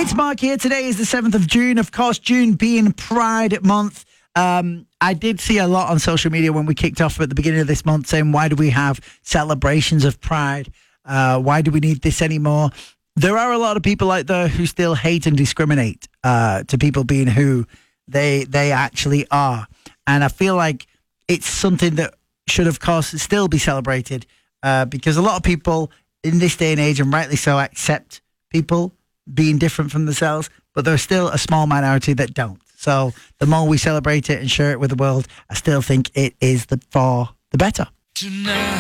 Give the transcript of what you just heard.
It's Mark here. Today is the 7th of June. Of course, June being Pride Month. I did see a lot on social media when we kicked off at the beginning of this month saying, why do we have celebrations of Pride? Why do we need this anymore? There are a lot of people out there who still hate and discriminate to people being who they actually are. And I feel like it's something that should, of course, still be celebrated because a lot of people in this day and age, and rightly so, accept people being different from themselves, but there's still a small minority that don't. So the more we celebrate it and share it with the world, I still think it is for the better. Tonight.